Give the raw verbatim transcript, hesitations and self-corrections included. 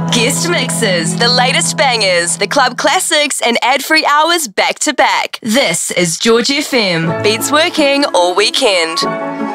Guest mixes, the latest bangers, the club classics, and ad-free hours back to back. This is George F M. Beats working all weekend.